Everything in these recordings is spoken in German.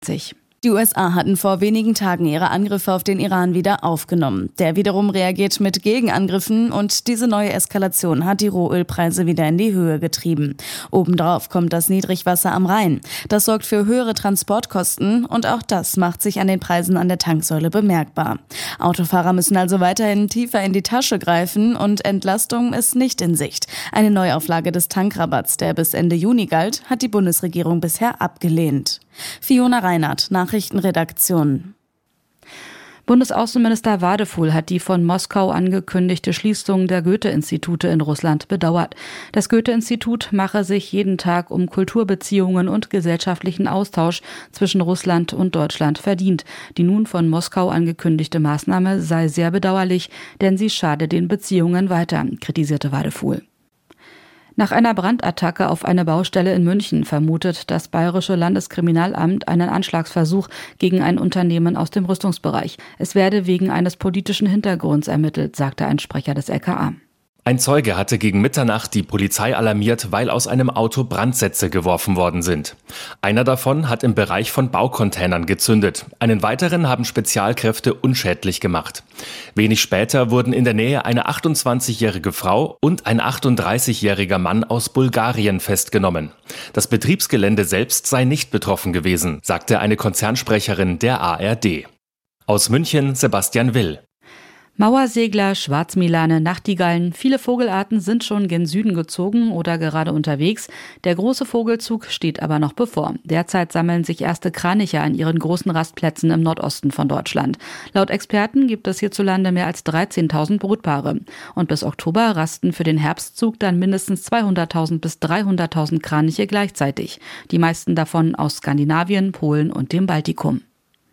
Die USA hatten vor wenigen Tagen ihre Angriffe auf den Iran wieder aufgenommen. Der wiederum reagiert mit Gegenangriffen und diese neue Eskalation hat die Rohölpreise wieder in die Höhe getrieben. Obendrauf kommt das Niedrigwasser am Rhein. Das sorgt für höhere Transportkosten und auch das macht sich an den Preisen an der Tanksäule bemerkbar. Autofahrer müssen also weiterhin tiefer in die Tasche greifen und Entlastung ist nicht in Sicht. Eine Neuauflage des Tankrabatts, der bis Ende Juni galt, hat die Bundesregierung bisher abgelehnt. Fiona Reinhardt, Nachrichtenredaktion. Bundesaußenminister Wadefuhl hat die von Moskau angekündigte Schließung der Goethe-Institute in Russland bedauert. Das Goethe-Institut mache sich jeden Tag um Kulturbeziehungen und gesellschaftlichen Austausch zwischen Russland und Deutschland verdient. Die nun von Moskau angekündigte Maßnahme sei sehr bedauerlich, denn sie schade den Beziehungen weiter, kritisierte Wadefuhl. Nach einer Brandattacke auf eine Baustelle in München vermutet das Bayerische Landeskriminalamt einen Anschlagsversuch gegen ein Unternehmen aus dem Rüstungsbereich. Es werde wegen eines politischen Hintergrunds ermittelt, sagte ein Sprecher des LKA. Ein Zeuge hatte gegen Mitternacht die Polizei alarmiert, weil aus einem Auto Brandsätze geworfen worden sind. Einer davon hat im Bereich von Baucontainern gezündet. Einen weiteren haben Spezialkräfte unschädlich gemacht. Wenig später wurden in der Nähe eine 28-jährige Frau und ein 38-jähriger Mann aus Bulgarien festgenommen. Das Betriebsgelände selbst sei nicht betroffen gewesen, sagte eine Konzernsprecherin der ARD. Aus München Sebastian Will. Mauersegler, Schwarzmilane, Nachtigallen, viele Vogelarten sind schon gen Süden gezogen oder gerade unterwegs. Der große Vogelzug steht aber noch bevor. Derzeit sammeln sich erste Kraniche an ihren großen Rastplätzen im Nordosten von Deutschland. Laut Experten gibt es hierzulande mehr als 13.000 Brutpaare. Und bis Oktober rasten für den Herbstzug dann mindestens 200.000 bis 300.000 Kraniche gleichzeitig. Die meisten davon aus Skandinavien, Polen und dem Baltikum.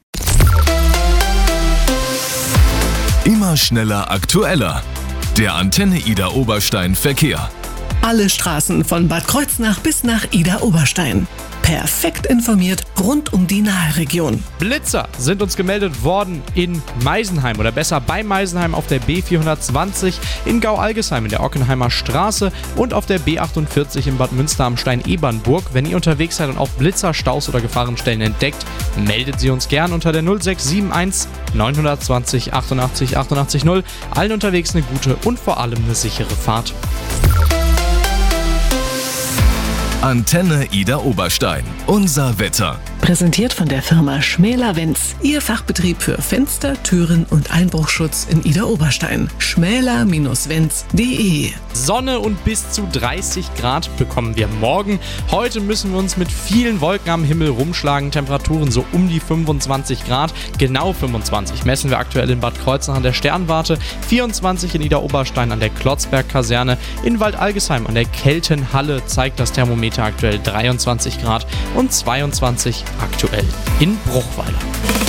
Immer schneller, aktueller. Der Antenne Idar Oberstein Verkehr. Alle Straßen von Bad Kreuznach bis nach Idar Oberstein. Perfekt informiert rund um die Naheregion. Blitzer sind uns gemeldet worden in Meisenheim oder besser bei Meisenheim auf der B420, in Gau-Algesheim in der Ockenheimer Straße und auf der B48 in Bad Münster am Stein-Ebernburg. Wenn ihr unterwegs seid und auch Blitzer, Staus oder Gefahrenstellen entdeckt, meldet sie uns gern unter der 0671 920 88 88 0. Allen unterwegs eine gute und vor allem eine sichere Fahrt. Antenne Idar Oberstein. Unser Wetter. Präsentiert von der Firma Schmäler-Wenz. Ihr Fachbetrieb für Fenster, Türen und Einbruchschutz in Idar Oberstein. schmäler-wenz.de. Sonne und bis zu 30 Grad bekommen wir morgen. Heute müssen wir uns mit vielen Wolken am Himmel rumschlagen. Temperaturen so um die 25 Grad. Genau 25 messen wir aktuell in Bad Kreuznach an der Sternwarte. 24 in Idar Oberstein an der Klotzberg-Kaserne. In Waldalgesheim an der Keltenhalle zeigt das Thermometer aktuell 23 Grad und 22 aktuell in Bruchweiler.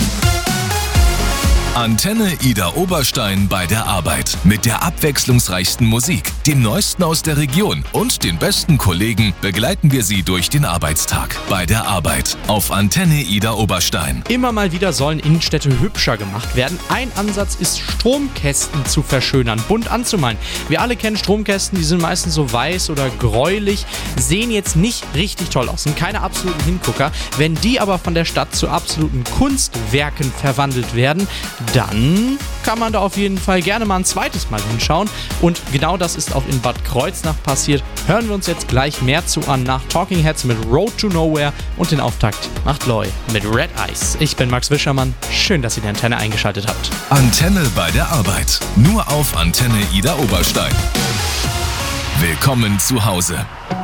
Antenne Idar Oberstein bei der Arbeit. Mit der abwechslungsreichsten Musik, dem Neuesten aus der Region und den besten Kollegen begleiten wir Sie durch den Arbeitstag. Bei der Arbeit auf Antenne Idar Oberstein. Immer mal wieder sollen Innenstädte hübscher gemacht werden. Ein Ansatz ist, Stromkästen zu verschönern, bunt anzumalen. Wir alle kennen Stromkästen, die sind meistens so weiß oder gräulich, sehen jetzt nicht richtig toll aus, sind keine absoluten Hingucker. Wenn die aber von der Stadt zu absoluten Kunstwerken verwandelt werden, dann kann man da auf jeden Fall gerne mal ein zweites Mal hinschauen. Und genau das ist auch in Bad Kreuznach passiert. Hören wir uns jetzt gleich mehr zu an nach Talking Heads mit Road to Nowhere und den Auftakt macht Loy mit Red Eyes. Ich bin Max Wischermann. Schön, dass ihr die Antenne eingeschaltet habt. Antenne bei der Arbeit. Nur auf Antenne Idar Oberstein. Willkommen zu Hause.